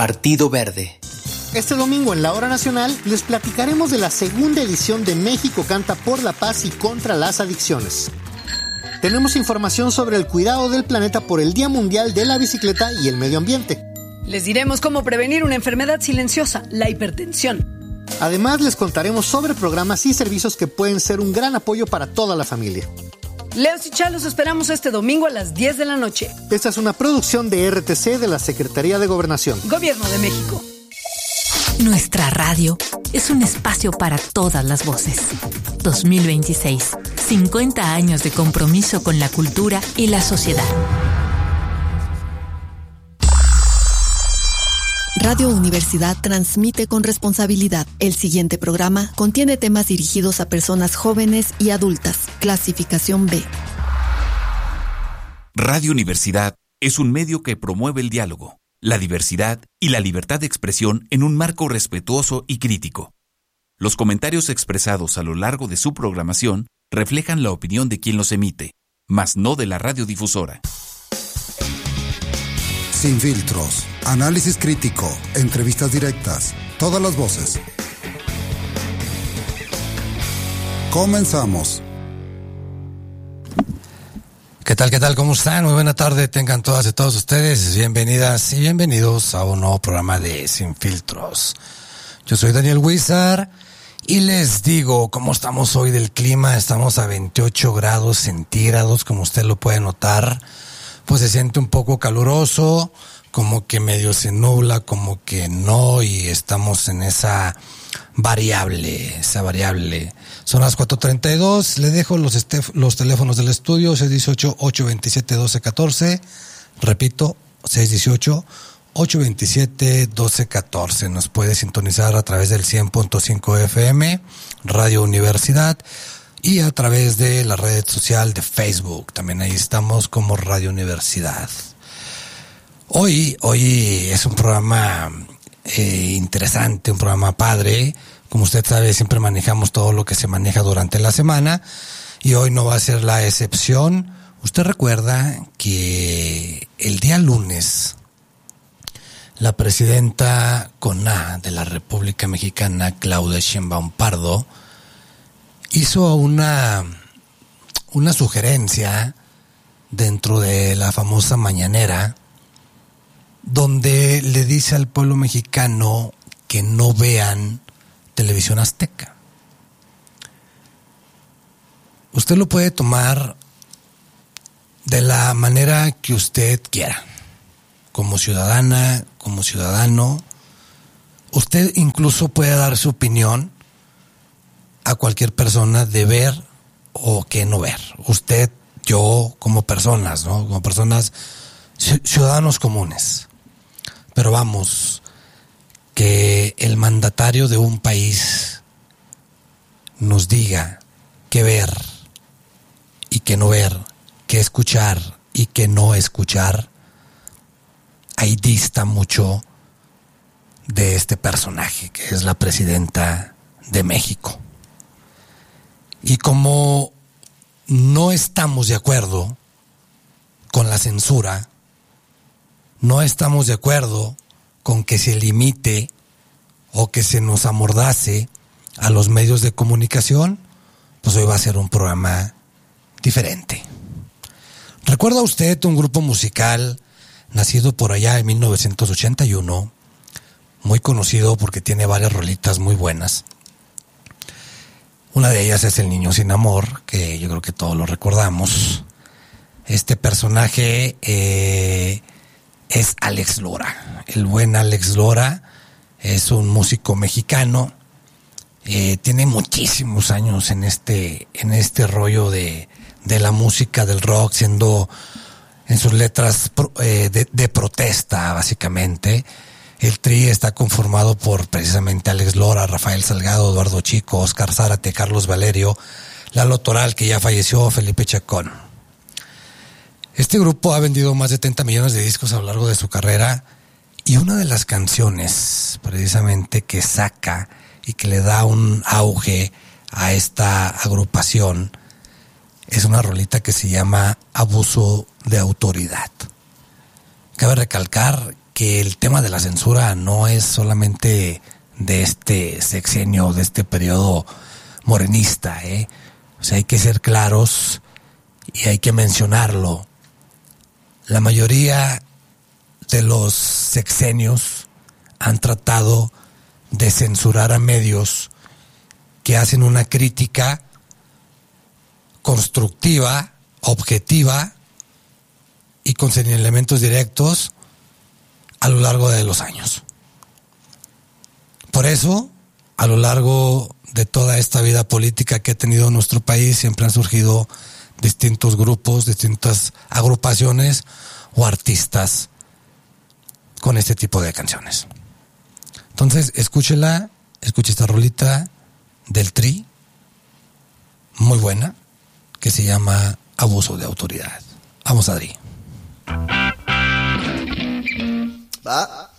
Partido Verde. Este domingo en la Hora Nacional les platicaremos de la segunda edición de México Canta por la Paz y contra las adicciones. Tenemos información sobre el cuidado del planeta por el Día Mundial de la Bicicleta y el Medio Ambiente. Les diremos cómo prevenir una enfermedad silenciosa, la hipertensión. Además, les contaremos sobre programas y servicios que pueden ser un gran apoyo para toda la familia. Leos y Chalos esperamos este domingo a las 10 de la noche. Esta es una producción de RTC de la Secretaría de Gobernación. Gobierno de México. Nuestra radio es un espacio para todas las voces. 2026. 50 años de compromiso con la cultura y la sociedad. Radio Universidad transmite con responsabilidad. El siguiente programa contiene temas dirigidos a personas jóvenes y adultas. Clasificación B. Radio Universidad es un medio que promueve el diálogo, la diversidad y la libertad de expresión en un marco respetuoso y crítico. Los comentarios expresados a lo largo de su programación reflejan la opinión de quien los emite, mas no de la radiodifusora. Sin filtros, análisis crítico, entrevistas directas, todas las voces. Comenzamos. ¿Qué tal? ¿Cómo están? Muy buena tarde, tengan todas y todos ustedes bienvenidas y bienvenidos a un nuevo programa de Sin Filtros. Yo soy Daniel Huizar y les digo cómo estamos hoy del clima. Estamos a 28 grados centígrados, como usted lo puede notar. Pues se siente un poco caluroso, como que medio se nubla, como que no, y estamos en esa variable. Son las 4:32, le dejo los teléfonos del estudio, 618-827-1214, repito, 618-827-1214. Nos puede sintonizar a través del 100.5 FM, Radio Universidad, y a través de la red social de Facebook. También ahí estamos como Radio Universidad. Hoy es un programa interesante, un programa padre. Como usted sabe, siempre manejamos todo lo que se maneja durante la semana y hoy no va a ser la excepción. Usted recuerda que el día lunes la presidenta CONA de la República Mexicana, Claudia Sheinbaum Pardo, hizo una sugerencia dentro de la famosa mañanera, donde le dice al pueblo mexicano que no vean televisión azteca. Usted lo puede tomar de la manera que usted quiera, como ciudadana, como ciudadano. Usted incluso puede dar su opinión a cualquier persona de ver o que no ver. Usted, yo, como personas, ¿no? Como personas, ciudadanos comunes. Pero vamos, que el mandatario de un país nos diga qué ver y qué no ver, qué escuchar y qué no escuchar, ahí dista mucho de este personaje que es la presidenta de México. Y como no estamos de acuerdo con la censura, no estamos de acuerdo con que se limite o que se nos amordace a los medios de comunicación, pues hoy va a ser un programa diferente. ¿Recuerda usted un grupo musical nacido por allá en 1981, muy conocido porque tiene varias rolitas muy buenas? Una de ellas es El Niño Sin Amor, que yo creo que todos lo recordamos. Este personaje es Alex Lora. El buen Alex Lora es un músico mexicano. Tiene muchísimos años en este rollo de la música, del rock, siendo en sus letras de protesta, básicamente. El Tri está conformado por precisamente Alex Lora, Rafael Salgado, Eduardo Chico, Oscar Zárate, Carlos Valerio, Lalo Toral, que ya falleció, Felipe Chacón. Este grupo ha vendido más de 30 millones de discos a lo largo de su carrera, y una de las canciones precisamente que saca y que le da un auge a esta agrupación es una rolita que se llama Abuso de Autoridad. Cabe recalcar que el tema de la censura no es solamente de este sexenio, de este periodo morenista, O sea, hay que ser claros y hay que mencionarlo. La mayoría de los sexenios han tratado de censurar a medios que hacen una crítica constructiva, objetiva y con señalamientos directos a lo largo de los años. Por eso, a lo largo de toda esta vida política que ha tenido nuestro país, siempre han surgido distintos grupos, distintas agrupaciones o artistas con este tipo de canciones. Entonces, escuche esta rolita del Tri, muy buena, que se llama Abuso de Autoridad. Vamos, Adri. Va.